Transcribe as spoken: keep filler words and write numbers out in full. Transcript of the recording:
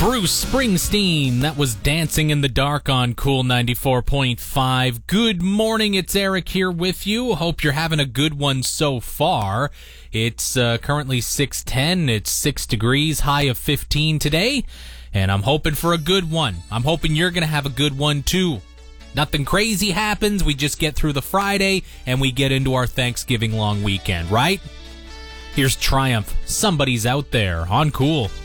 Bruce Springsteen, that was Dancing in the Dark on Cool ninety-four point five. Good morning, it's Eric here with you. Hope you're having a good one so far. It's uh, currently six ten, it's six degrees, high of fifteen today, and I'm hoping for a good one. I'm hoping you're going to have a good one too. Nothing crazy happens, we just get through the Friday, and we get into our Thanksgiving long weekend, right? Here's Triumph, Somebody's Out There on Cool.